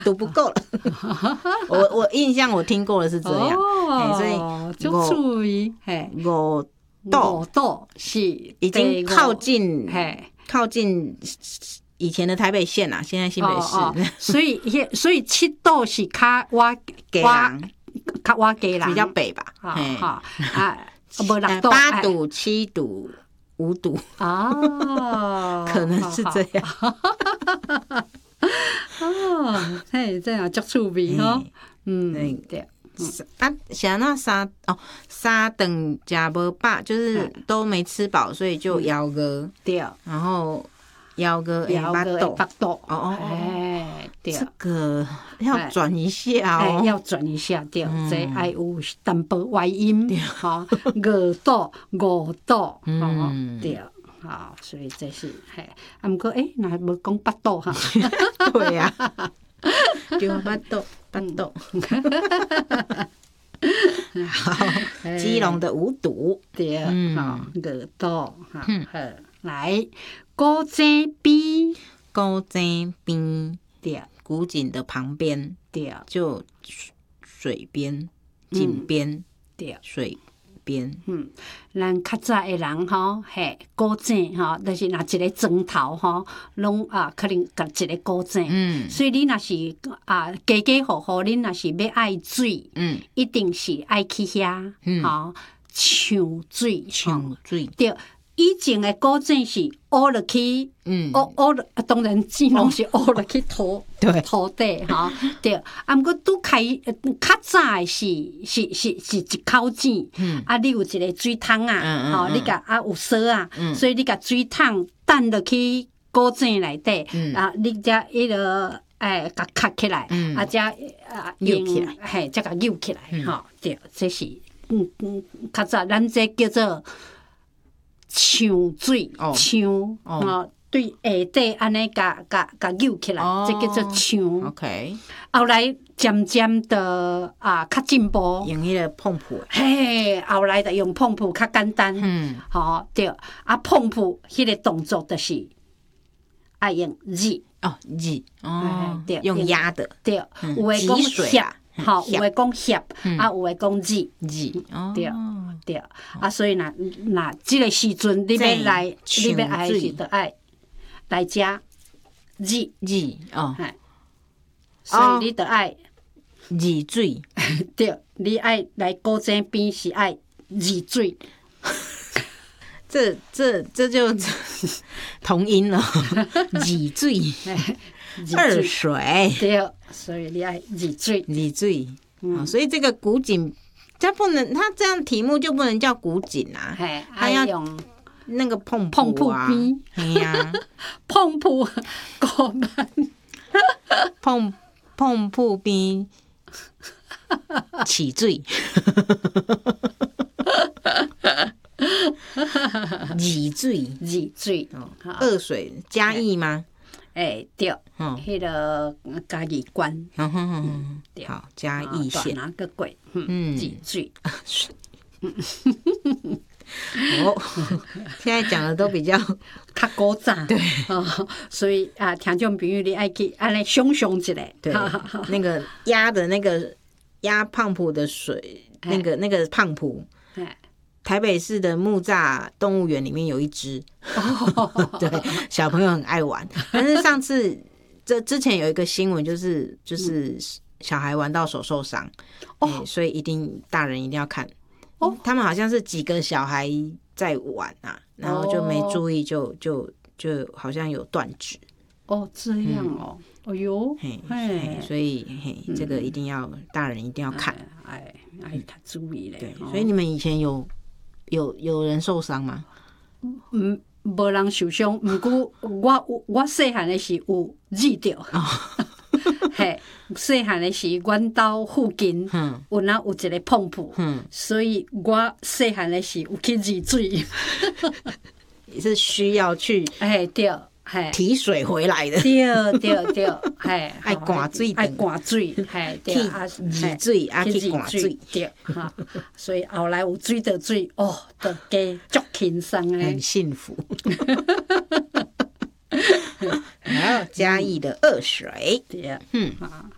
赌不够了。我印象我听过的是这样，所以足趣味， 五五斗是已经靠近以前的台北县啦，现在新北市。 所以七斗是较瓦家人， 比较北吧。 无六斗 8赌、7赌、5赌哦， 可能是这样。 哦，嘿，这样足趣味吼，对。 想那三顿吃不饱，就是都没吃饱，所以就腰饿。 对， 然后腰饿巴肚。对，这个要转一下哦， 要转一下，对，这要有淡薄外音，哈，饿肚，对。好，所以这是不过那无讲巴肚哈， 对呀，就巴肚。好，基隆的5赌， 对，好，饿肚，好，来古井边，对， 古井的旁边， 对， 就水边、井边， 对， 水边， 咱较早的人吼，古井吼，就是若一个庄头吼，拢可能甲一个古井，所以你若是家户户，恁若是要爱水，一定是爱去遐，吼，抢水，对。以前的古井是挖落去，当然井拢是挖落去土地哈，对。毋过拄开较早的是一口井，你有一个水桶啊，你甲有锁啊，所以你甲水桶等落去古井内底，你才迄个甲卡起来，才扭起来， 才甲扭起来，吼，对，这是较早咱这叫做。抢水，对下底安尼甲扭起来，这叫做抢。 OK。 后来渐渐的较进步， 用迄个碰扑。 后来就用碰扑较简单。对。碰扑迄个动作就是爱用日。 对，用压的。 对，有诶讲箧。有诶讲箧，有诶讲日，对，所以若即个时阵你要爱是着爱来食日，所以你着爱日水， 对，你爱来古井边是爱日水， 这就同音了，日水。二水， 对，所以你爱日水， 所以这个古井，它这样题目就不能叫古井啊，它要用那个碰扑边， 碰扑古板， 碰扑边起水，日水，二水嘉义吗？ 对，迄个嘉义县， 好，嘉义县哪个过，日水。 现在讲的都比较较古早， 对， 所以听众朋友你爱去安尼想象一下， 对，那个压胖埔的水，那个胖埔。台北市的木栅动物园里面有一只，对，小朋友很爱玩。但是上次之前有一个新闻，就是小孩玩到手受伤，所以大人一定要看。他们好像是几个小孩在玩啊，然后就没注意，就好像有断指。 这样哦，哎呦， 所以这个大人一定要看， 爱较注意嘞。 对，所以你们以前有人受伤吗？ 无人受伤，不过我细汉的是有日着，细汉的是阮兜附近有一个碰扑，所以我细汉的是有去日水， 是需要去对。 提水回来的， 对， 爱灌水， 对， 日水去灌水， 对，所以后来有水就水，就加足轻松诶， 很幸福。还有嘉义的二水， 对，